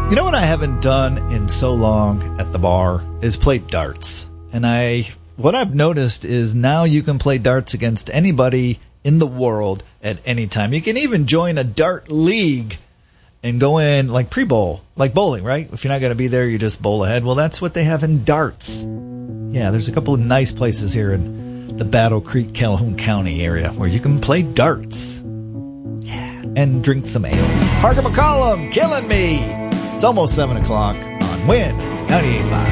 You know what I haven't done in so long at the bar is play darts. And what I've noticed is now you can play darts against anybody in the world at any time. You can even join a dart league and go in like pre-bowl, like bowling, right? If you're not going to be there, you just bowl ahead. Well, that's what they have in darts. Yeah, there's a couple of nice places here in the Battle Creek, Calhoun County area where you can play darts. Yeah, and drink some ale. Parker McCollum, killing me. It's almost 7 o'clock on WIN 98.5.